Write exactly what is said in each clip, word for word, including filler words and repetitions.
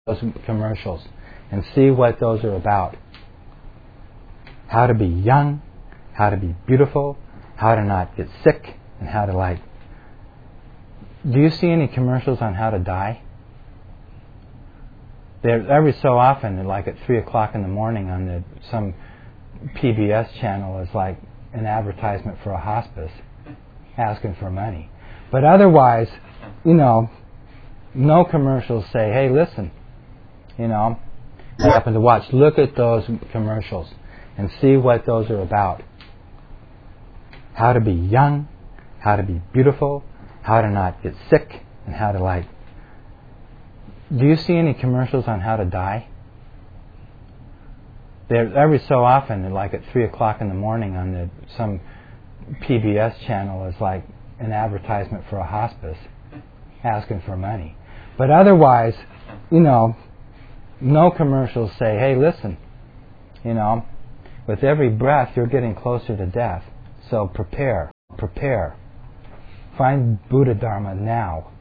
those commercials and see what those are about. How to be young, how to be beautiful, how to not get sick, and how to like... Do you see any commercials on how to die? There, every so often, like at three o'clock in the morning on the, some P B S channel, is like an advertisement for a hospice asking for money. But otherwise, you know, no commercials say, hey, listen, you know, I happen to watch, look at those commercials and see what those are about. How to be young, how to be beautiful, how to not get sick, and how to like... Do you see any commercials on how to die? There, every so often, like at three o'clock in the morning on the, some P B S channel, is like an advertisement for a hospice asking for money. But otherwise, you know, no commercials say, hey, listen, you know, with every breath you're getting closer to death. So prepare, prepare. Find Buddha Dharma now.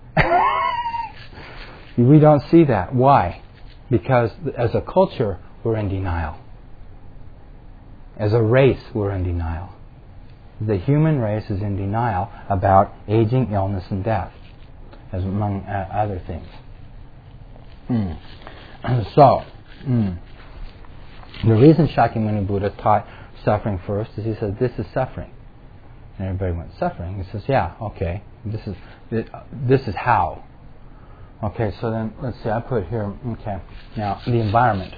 We don't see that. Why? Because as a culture, we're in denial. As a race, we're in denial. The human race is in denial about aging, illness, and death, as among uh, other things. Mm. So, mm. the reason Shakyamuni Buddha taught suffering first is he said, this is suffering. And everybody went, suffering? He says, yeah, okay. This is this is how. Okay, so then, let's see, I put here, okay, now, the environment.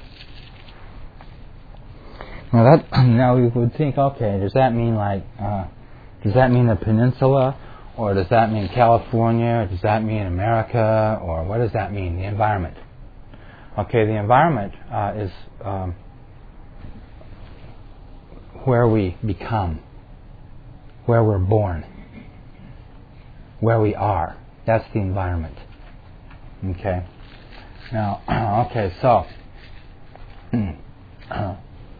Now, that, now we would think, okay, does that mean like, uh, does that mean the peninsula, or does that mean California, or does that mean America, or what does that mean, the environment? Okay, the environment uh, is um, where we become, where we're born, where we are. That's the environment. Okay. Now, okay, so uh,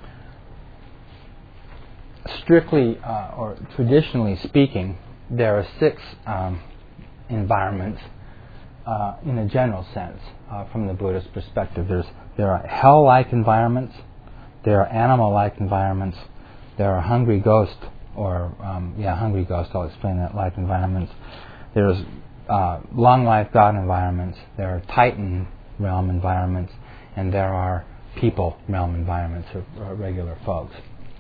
strictly uh, or traditionally speaking, there are six um, environments uh, in a general sense uh, from the Buddhist perspective. There's there are hell-like environments, there are animal-like environments, there are hungry ghost or um, yeah, hungry ghost. I'll explain that. Like environments. There's Uh, long life God environments, there are Titan realm environments, and there are people realm environments, or, or regular folks.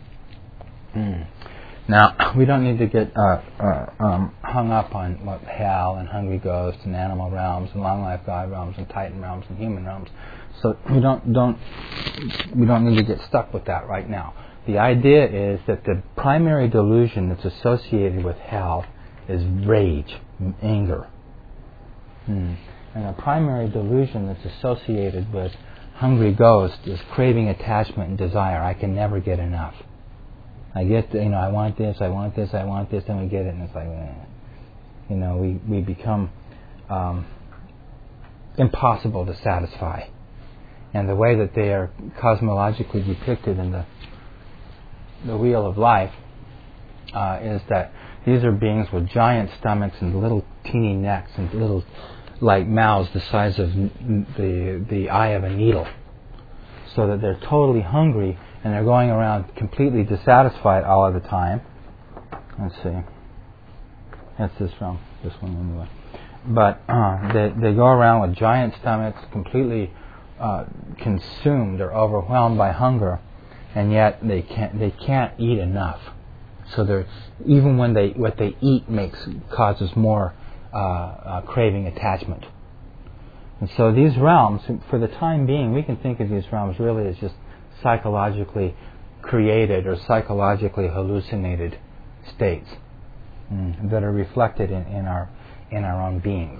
Mm. Now, we don't need to get uh, uh, um, hung up on what hell and hungry ghosts and animal realms and long life God realms and Titan realms and human realms. So we don't don't we don't need to get stuck with that right now. The idea is that the primary delusion that's associated with hell is rage, anger. Hmm. And the primary delusion that's associated with hungry ghost is craving, attachment, and desire. I can never get enough. I get, the, you know, I want this, I want this, I want this, then we get it, and it's like, eh. you know, we we become um, impossible to satisfy. And the way that they are cosmologically depicted in the the wheel of life uh, is that these are beings with giant stomachs and little teeny necks and little like mouths the size of n- the the eye of a needle, so that they're totally hungry and they're going around completely dissatisfied all of the time. Let's see. That's this from this one anyway. But uh, they they go around with giant stomachs, completely uh, consumed or overwhelmed by hunger, and yet they can't they can't eat enough. So they're even when they what they eat makes causes more uh, uh, craving, attachment. And so these realms, for the time being, we can think of these realms really as just psychologically created or psychologically hallucinated states mm, that are reflected in, in our in our own beings.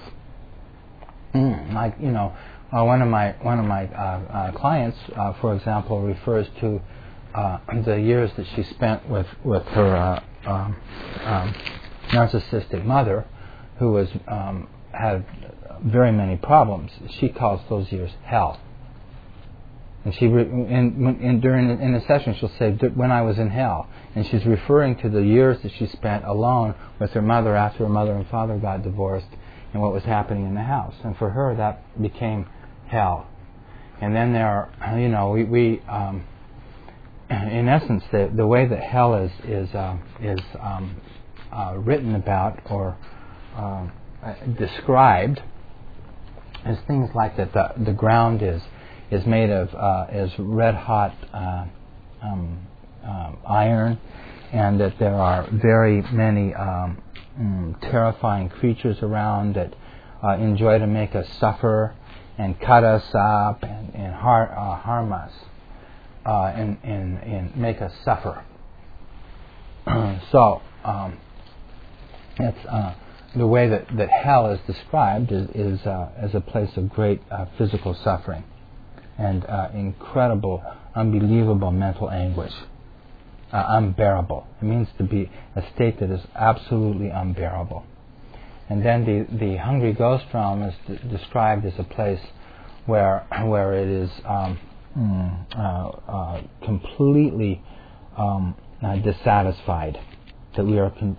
Mm, like you know, uh, one of my one of my uh, uh, clients, uh, for example, refers to uh, the years that she spent with with her uh, um, um, narcissistic mother, who was um, had very many problems. She calls those years hell. And she, re- in, in, during in the session, she'll say, "When I was in hell," and she's referring to the years that she spent alone with her mother after her mother and father got divorced, and what was happening in the house. And for her, that became hell. And then there are, you know, we, we um, in essence, the, the way that hell is is uh, is um, uh, written about or uh, described is things like that. The the ground is is made of uh, is red hot uh, um, um, iron, and that there are very many um, mm, terrifying creatures around that uh, enjoy to make us suffer and cut us up and, and har- uh, harm us uh, and, and, and make us suffer. so um, it's, uh, the way that, that hell is described is, is uh, as a place of great uh, physical suffering and uh, incredible, unbelievable mental anguish. Uh, unbearable. It means to be a state that is absolutely unbearable. And then the, the Hungry Ghost Realm is d- described as a place where where it is um, mm, uh, uh, completely um, uh, dissatisfied, that we are con-